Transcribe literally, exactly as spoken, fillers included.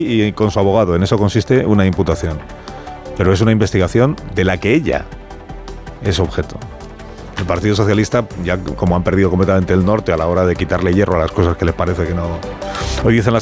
y con su abogado. En eso consiste una imputación. Pero es una investigación de la que ella es objeto. El Partido Socialista, ya como han perdido completamente el norte a la hora de quitarle hierro a las cosas que les parece que no... Hoy dicen las